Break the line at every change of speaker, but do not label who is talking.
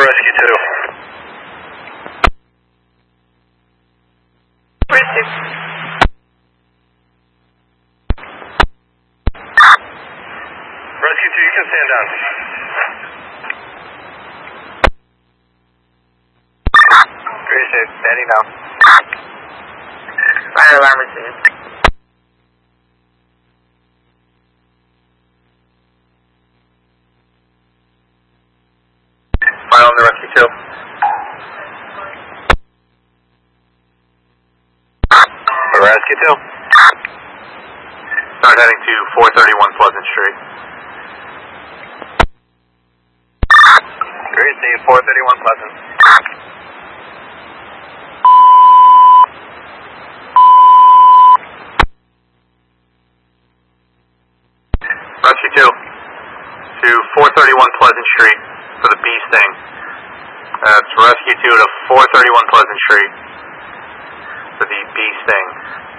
Rescue 2.
Rescue.
Rescue 2, you can stand down.
Appreciate it. Standing down.
Fire alarm received.
Fire on the Rescue 2.
Rescue 2.
Start heading to 431 Pleasant Street. Receive 431 Pleasant. Rescue 2 to 431 Pleasant Street for the bee sting. That's Rescue 2 to 431 Pleasant Street for the bee sting.